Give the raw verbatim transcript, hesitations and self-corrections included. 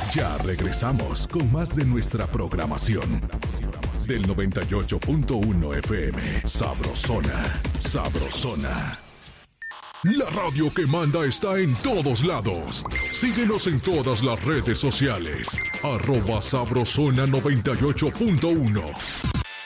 Ya regresamos con más de nuestra programación. Del noventa y ocho punto uno F M. Sabrosona, sabrosona. La radio que manda está en todos lados. Síguenos en todas las redes sociales. Arroba Sabrosona noventa y ocho punto uno.